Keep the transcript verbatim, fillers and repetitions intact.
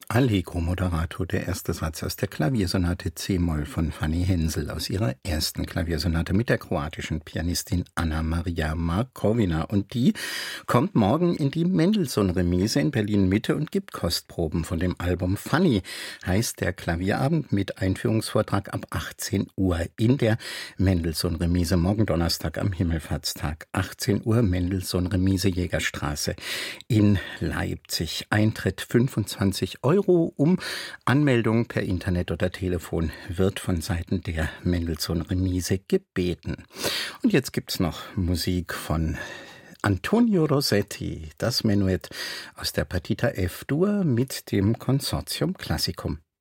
Allegro moderato, der erste Satz aus der Klaviersonate C-Moll von Fanny Hensel aus ihrer ersten Klaviersonate mit der kroatischen Pianistin Anna-Maria Markovina. Und die kommt morgen in die Mendelssohn-Remise in Berlin-Mitte und gibt Kostproben von dem Album Fanny. Heißt der Klavierabend mit Einführungsvortrag ab achtzehn Uhr in der Mendelssohn-Remise, morgen Donnerstag am Himmelfahrtstag. achtzehn Uhr, Mendelssohn-Remise, Jägerstraße in Leipzig. Eintritt fünfundzwanzig Euro. Um Anmeldung per Internet oder Telefon wird von Seiten der Mendelssohn-Remise gebeten. Und jetzt gibt's noch Musik von Antonio Rossetti, das Menuett aus der Partita F-Dur mit dem Consortium Classicum.